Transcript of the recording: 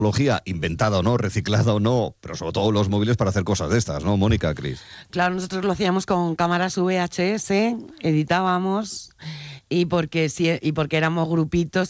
tecnología inventada o no, reciclada o no, pero sobre todo los móviles para hacer cosas de estas, ¿no, Mónica, Cris? Claro, nosotros lo hacíamos con cámaras VHS, editábamos y porque éramos grupitos